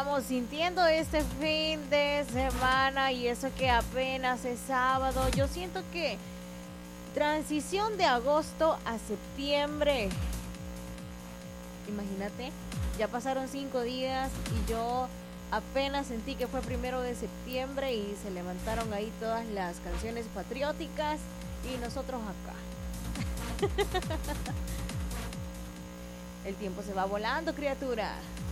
estamos sintiendo este fin de semana y eso que apenas es sábado. Yo siento que transición de agosto a septiembre. Imagínate, ya pasaron 5 días y yo apenas sentí que fue 1 de septiembre y se levantaron ahí todas las canciones patrióticas y nosotros acá. El tiempo se va volando, criatura.